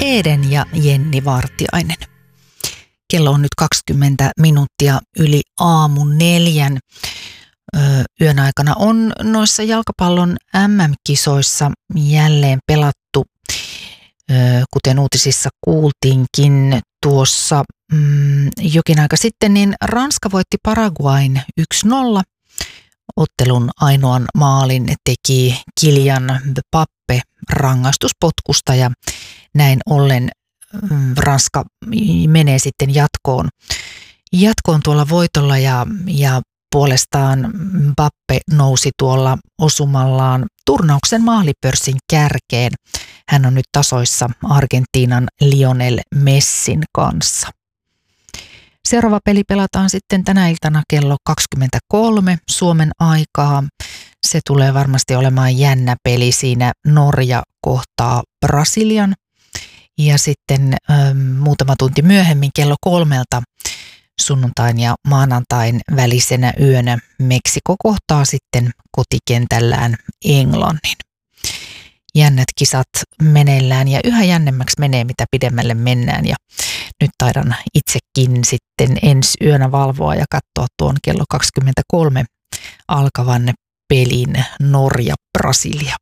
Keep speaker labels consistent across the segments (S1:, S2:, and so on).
S1: Eden ja Jenni Vartiainen. Kello on nyt 20 minuuttia yli aamu 4. Yön aikana on noissa jalkapallon MM-kisoissa jälleen pelattu, kuten uutisissa kuultiinkin tuossa jokin aika sitten, niin Ranska voitti Paraguayn 1-0. Ottelun ainoan maalin teki Kylian Mbappé rangaistuspotkusta ja näin ollen Ranska menee sitten jatkoon tuolla voitolla ja puolestaan Mbappé nousi tuolla osumallaan turnauksen maalipörssin kärkeen. Hän on nyt tasoissa Argentiinan Lionel Messin kanssa. Seuraava peli pelataan sitten tänä iltana kello 23 Suomen aikaa. Se tulee varmasti olemaan jännä peli. Siinä Norja kohtaa Brasilian. Ja sitten muutama tunti myöhemmin kello 3 sunnuntain ja maanantain välisenä yönä Meksiko kohtaa sitten kotikentällään Englannin. Jännät kisat meneillään ja yhä jännemmäksi menee, mitä pidemmälle mennään. Ja nyt taidan itsekin sitten ensi yönä valvoa ja katsoa tuon kello 23 alkavan pelin Norja-Brasilia.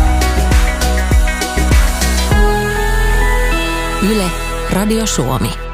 S2: Yle, Radio Suomi.